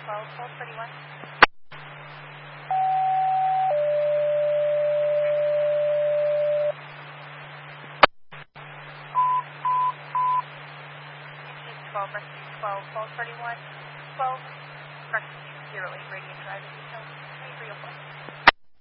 1231. Team 12, rescue 12, 1231, 12, rescue 08, Radiant Drive, details 2304.